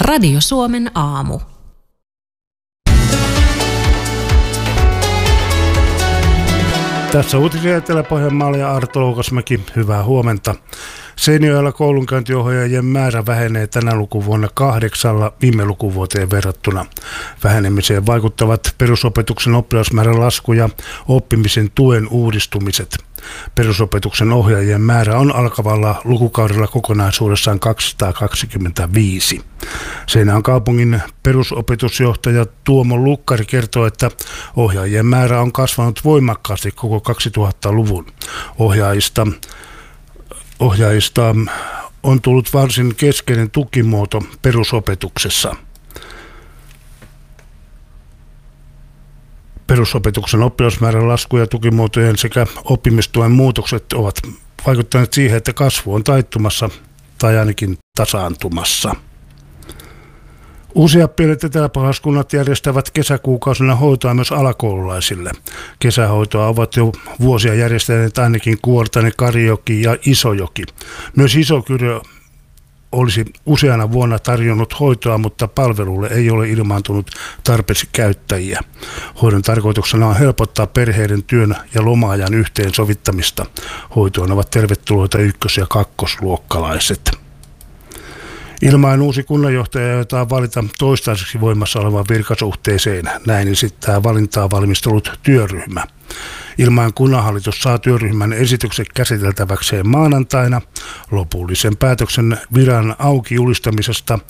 Radio Suomen aamu. Tässä uutisia Etelä-Pohjanmaalla ja Arto Loukasmäki. Hyvää huomenta. Seinäjoella koulunkäyntiohjaajien määrä vähenee tänä lukuvuonna 8 viime lukuvuoteen verrattuna. Vähenemiseen vaikuttavat perusopetuksen oppilasmäärän lasku ja oppimisen tuen uudistumiset. Perusopetuksen ohjaajien määrä on alkavalla lukukaudella kokonaisuudessaan 225. Seinäjoen kaupungin perusopetusjohtaja Tuomo Lukkari kertoo, että ohjaajien määrä on kasvanut voimakkaasti koko 2000-luvun. Ohjaajista on tullut varsin keskeinen tukimuoto perusopetuksessa. Perusopetuksen oppilasmäärän lasku ja tukimuotojen sekä oppimistuen muutokset ovat vaikuttaneet siihen, että kasvu on taittumassa tai ainakin tasaantumassa. Useat pienet eteläpohjalaiskunnat järjestävät kesäkuukausina hoitoa myös alakoululaisille. Kesähoitoa ovat jo vuosia järjestäneet ainakin Kuortane, Karijoki ja Isojoki. Myös Isokyrö olisi useana vuonna tarjonnut hoitoa, mutta palvelulle ei ole ilmaantunut tarpeeksi käyttäjiä. Hoidon tarkoituksena on helpottaa perheiden työn ja loma-ajan yhteensovittamista. Hoitoon ovat tervetulleita ykkös- ja kakkosluokkalaiset. Ilman uusi kunnanjohtaja aiotaan valita toistaiseksi voimassa olevan virkasuhteeseen. Näin esittää valintaa valmistellut työryhmä. Ilman kunnanhallitus saa työryhmän esitykset käsiteltäväkseen maanantaina. Lopullisen päätöksen viran auki julistamisesta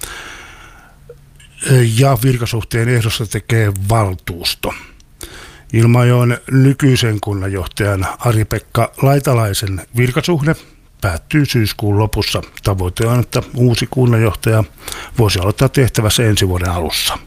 ja virkasuhteen ehdosta tekee valtuusto. Ilmajoen nykyisen kunnanjohtajan Ari-Pekka Laitalaisen virkasuhde päättyy syyskuun lopussa. Tavoite on, että uusi kunnanjohtaja voisi aloittaa tehtävässä ensi vuoden alussa.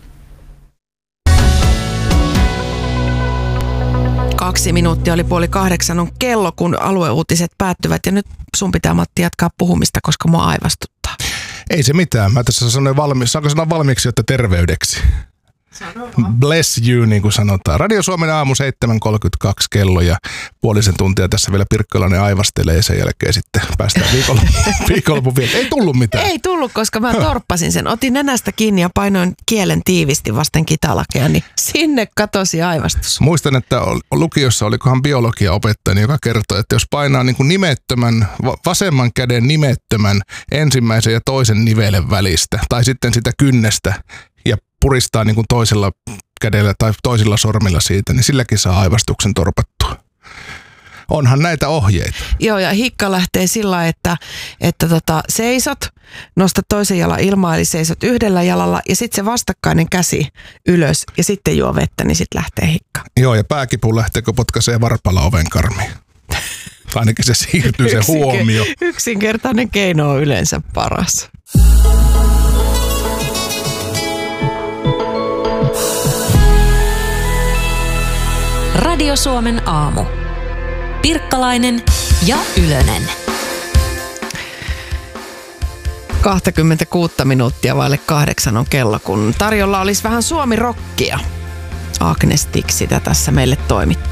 2 minuuttia oli 7:30 on kello, kun alueuutiset päättyvät. Ja nyt sun pitää, Matti, jatkaa puhumista, koska mua aivastuttaa. Ei se mitään. Mä tässä sanoin saanko sanoa valmiiksi, että terveydeksi? Bless you, niin kuin sanotaan. Radio Suomen aamu 7.32 kello ja puolisen tuntia tässä vielä Pirkkolainen aivastelee ja sen jälkeen sitten päästään viikonlopun vielä. Ei tullut mitään. Ei tullut, koska mä torppasin sen. Otin nenästä kiinni ja painoin kielen tiivisti vasten kitalakea, niin sinne katosi aivastus. Muistan, että lukiossa olikohan biologiaopettaja, joka kertoi, että jos painaa niin kuin vasemman käden nimettömän ensimmäisen ja toisen nivelen välistä tai sitten sitä kynnestä ja puristaa niin kuin toisella kädellä tai toisilla sormilla siitä, niin silläkin saa aivastuksen torpattua. Onhan näitä ohjeita. Joo, ja hikka lähtee sillä, että seisot, nosta toisen jalan ilmaan, eli seisot yhdellä jalalla, ja sitten se vastakkainen käsi ylös, ja sitten juo vettä, niin sitten lähtee hikka. Joo, ja pääkipu lähtee, kun potkaisee varpalla ovenkarmiin. Ainakin se siirtyy se huomio. Yksinkertainen keino on yleensä paras. Radio Suomen aamu. Pirkkalainen ja Ylönen. 26 minuuttia vaille 8 on kello, kun tarjolla olisi vähän Suomi-rockia. Agnes Tix sitä tässä meille toimittaa.